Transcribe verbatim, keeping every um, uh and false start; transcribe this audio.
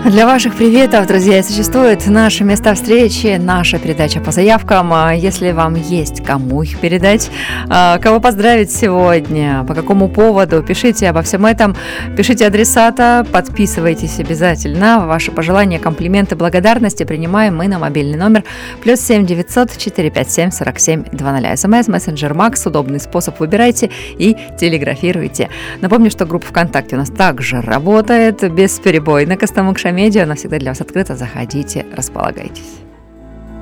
Для ваших приветов, друзья, существует наше место встречи, наша передача по заявкам. Если вам есть кому их передать, кого поздравить сегодня, по какому поводу, пишите обо всем этом, пишите адресата, подписывайтесь обязательно. Ваши пожелания, комплименты, благодарности принимаем мы на мобильный номер плюс семь девятьсот четыре пять семь сорок семь двадцать. СМС, мессенджер Макс, удобный способ, выбирайте и телеграфируйте. Напомню, что группа ВКонтакте у нас также работает бесперебойно. Костомукша Медиа навсегда для вас открыта. Заходите, располагайтесь.